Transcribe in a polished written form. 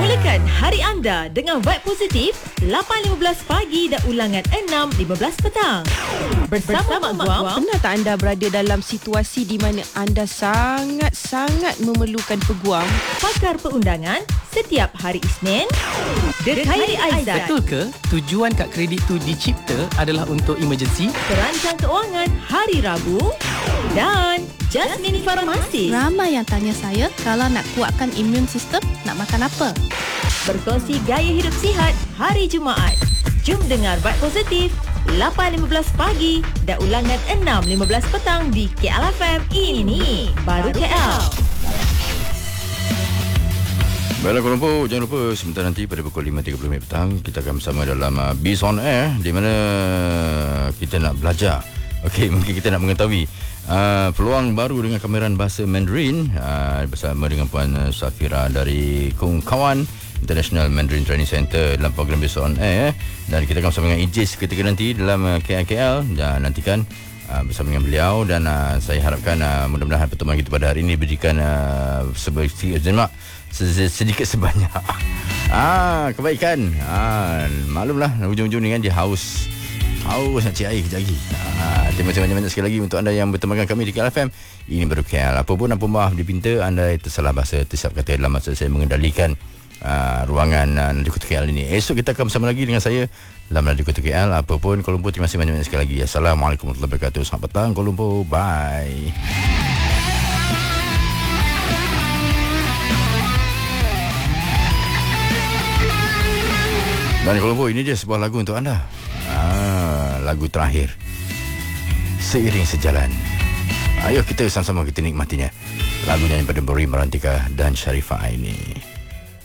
Mulakan hari anda dengan vibe positif 8.15 pagi dan ulangan 6.15 petang. Bersama Mak Guam. Pernah tak anda berada dalam situasi di mana anda sangat-sangat memerlukan peguam? Pakar perundangan setiap hari Isnin. The Khairi Aizat. Betul ke tujuan kad kredit tu dicipta adalah untuk emergency? Perancang keuangan hari Rabu. Dan Jasmine Farmasi. Ramai yang tanya saya kalau nak kuatkan imun sistem, nak makan apa? Berkongsi gaya hidup sihat hari Jumaat. Jom dengar Vibe Positif 8.15 pagi dan ulangan 6.15 petang di KLFM. Ini baru KL. Baiklah Kuala Lumpur, jangan lupa sebentar nanti pada pukul 5.30 petang kita akan bersama dalam Biz on Air di mana kita nak belajar. Okey, mungkin kita nak mengetahui peluang baru dengan kameran bahasa Mandarin bersama dengan Puan Safira dari Kung Kawan International Mandarin Training Center dalam program Biz on Air, dan kita akan bersama dengan Ijis ketika nanti dalam KL dan nantikan bersama dengan beliau, dan saya harapkan mudah-mudahan pertemuan kita pada hari ini diberikan sedikit sebanyak kebaikan. Maklumlah hujung-hujung ni kan dia haus nak cari air kejap lagi. Terima kasih banyak-banyak sekali lagi untuk anda yang bertemankan kami di KLFM. Ini baru KL. Apa maaf dipinta anda tersalah bahasa, tersilap kata dalam masa saya mengendalikan ruangan Radio Kota KL ini. Esok kita akan bersama lagi dengan saya dalam Radio Kota KL. Apapun Kuala Lumpur, terima kasih banyak-banyak sekali lagi. Assalamualaikum warahmatullahi wabarakatuh. Selamat petang Kuala Lumpur. Bye. Dan Kuala Lumpur, ini dia sebuah lagu untuk anda. Lagu terakhir, Seiring Sejalan. Ayo kita sama-sama kita nikmatinya. Lagunya daripada Bori Marantika dan Sharifah ini.